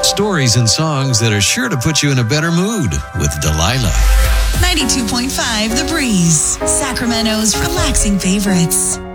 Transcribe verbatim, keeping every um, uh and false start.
Stories and songs that are sure to put you in a better mood with Delilah. ninety-two point five The Breeze, Sacramento's relaxing favorites.